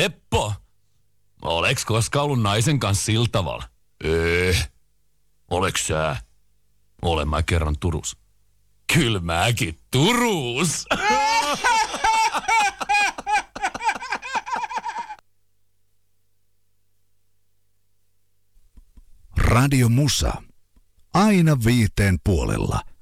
Teppo, oleks koskaan ollut naisen kanssa sillä tavalla? Oleks sä? Olen mä kerran Turus. Kyllä mäkin Turus. Radio Musa. Aina 5:00.